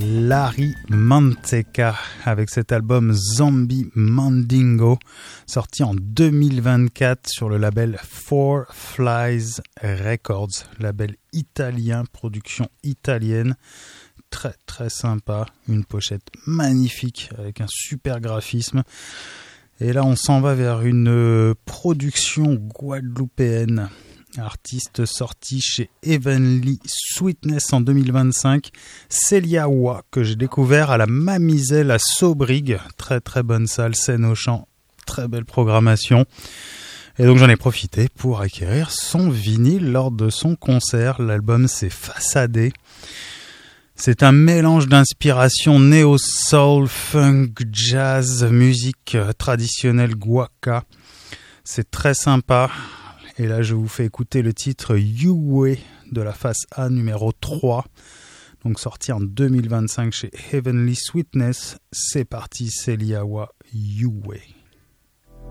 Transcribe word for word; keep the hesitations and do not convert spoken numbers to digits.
Larry Manteca avec cet album Zombie Mandingo sorti en deux mille vingt-quatre sur le label Four Flies Records, label italien, production italienne, très très sympa, une pochette magnifique avec un super graphisme. Et là on s'en va vers une production guadeloupéenne. Artiste sorti chez Heavenly Sweetness en deux mille vingt-cinq, Célia Wa, que j'ai découvert à la Mamiselle à Saubrigue, très très bonne salle, scène au chant, très belle programmation. Et donc j'en ai profité pour acquérir son vinyle lors de son concert. L'album c'est Façadé. C'est un mélange d'inspiration néo-soul, funk, jazz, musique traditionnelle guaca. C'est très sympa. Et là, je vous fais écouter le titre You-Way de la face A numéro trois, donc sorti en deux mille vingt-cinq chez Heavenly Sweetness. C'est parti, Célia Wa, You-Way.